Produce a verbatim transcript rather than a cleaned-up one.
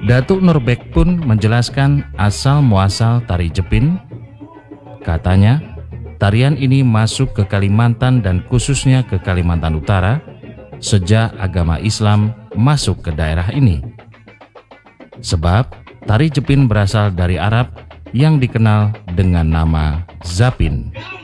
Datuk Nurbek pun menjelaskan asal-muasal tari Jepin. Katanya, tarian ini masuk ke Kalimantan dan khususnya ke Kalimantan Utara sejak agama Islam masuk ke daerah ini. Sebab tari Jepin berasal dari Arab yang dikenal dengan nama Zapin.